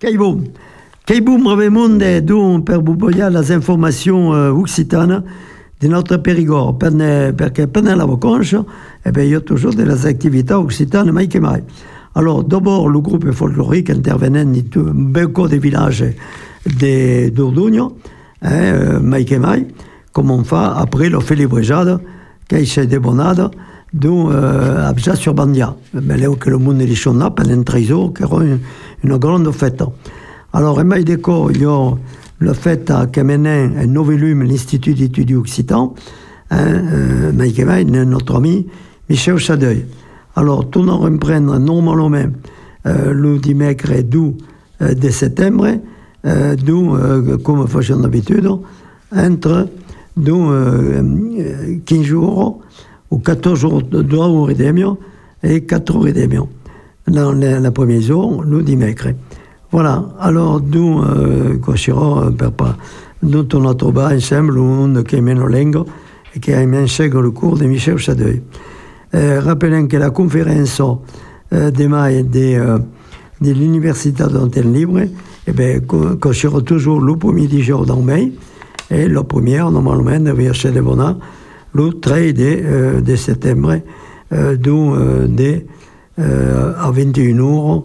Caibum brevemente per bubogliare le informazioni occitane di notre Périgord, perché pendant la vacances, il y a toujours des activités occitanes, mai che mai. Alors, d'abord, le groupe folklorique intervenant dans beaucoup de villages de d'Ordugno, mai che mai, comme on fait après le félibrejade, qui s'est débonade, déjà sur Bandia. Mais là, que le monde est chonna pendant 3 jours, qui aura une grande fête. Alors, et mai déco, il y a le fait qui mène un nouveau volume l'Institut d'études occitan, mai che mai, notre ami Michel Chadeuil. Alors, tout nous reprendre normalement le dimanche 2 de septembre, comme faisons d'habitude, entre 15 jours ou 14 jours, 2 jours et demi et 4 jours et demi. Dans le premier jour, le dimanche. Voilà, alors nous, nous tournons ensemble, on qui mène le langue et qui a mené le cours de Michel Chadeuil. Rappelons que la conférence de mai de l'Université d'Antenne Libre, sera toujours le premier jour dans mai, et la première, normalement, devait chez les Bonats, le 13 de septembre, à 21h,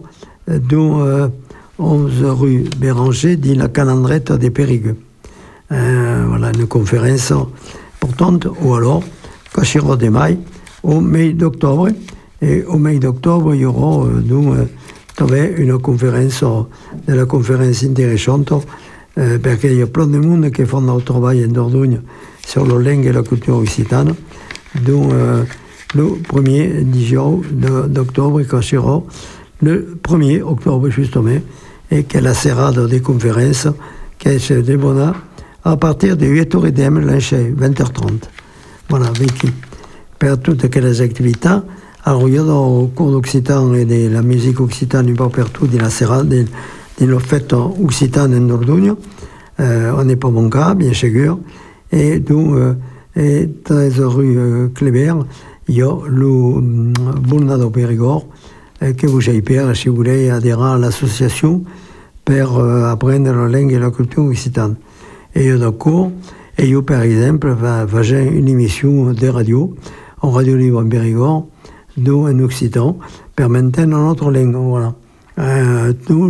11 rue Béranger, dans la calendrette de Périgueux. Voilà, une conférence importante, ou alors, quand sera de mai, au mai d'octobre, et au mai d'octobre, il y aura une conférence, de la conférence intéressante, parce qu'il y a plein de monde qui font leur travail en Dordogne sur la langue et la culture occitane, dont le 1er d'octobre, quand sera le 1er octobre, justement, et que la serrade des conférences qui se débouna à partir de 8h30, lundi, 20h30. Voilà, vécu. Per toutes les activités. Alors, il y a dans le cours d'occitan et de la musique occitane, pas partout, de la serrade, de la fête occitane en Dordogne. On n'est pas mon cas, bien sûr. Et donc, 13 rue Kléber, il y a le Boulnado Périgord, que vous avez peur si vous voulez adhérer à l'association pour apprendre la langue et la culture occitane. Et il y a des cours, et il y a par exemple, j'ai une émission de radio, en Radio Libre en Périgord, en occitan, pour maintenir notre langue. Voilà. Tout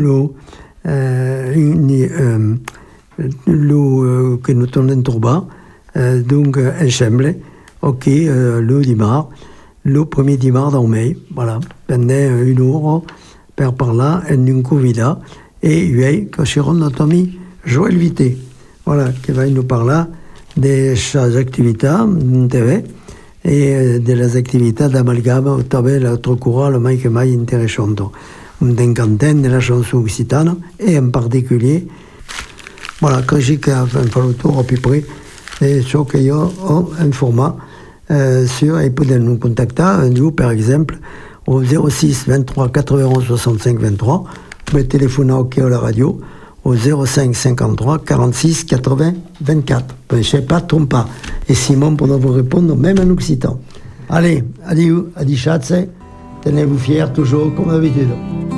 que nous tournons trop bas, donc ensemble, ok, le dimanche, le premier dimanche en mai, voilà, pendant 1 heure, par là, en une convida, et lui, quand sera notre ami Joël Vité, voilà, qui va nous parler de ses activités en TV et de les activités d'amalgame au travers de l'autre courant, le mai intéressant. Une quinzaine de la chanson occitane, et en particulier, voilà, quand j'ai fait le tour à peu près, et ce qu'il y a un format sur, et pouvez nous contacter, nous, par exemple, au 06 23 91 65 23, vous pouvez téléphoner à la radio, au 05 53 46 80 24. Je ne sais pas, trompe pas. Et Simon pour vous répondre, même en occitan. Allez, adieu, adi chatze, tenez-vous fiers toujours comme d'habitude.